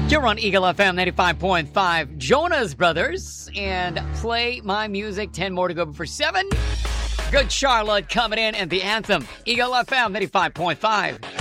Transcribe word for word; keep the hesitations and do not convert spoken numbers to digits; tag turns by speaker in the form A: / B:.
A: You're on Eagle F M ninety-five point five, Jonas Brothers, and Play My Music. ten more to go before seven. Good Charlotte coming in, and the anthem, Eagle F M ninety-five point five.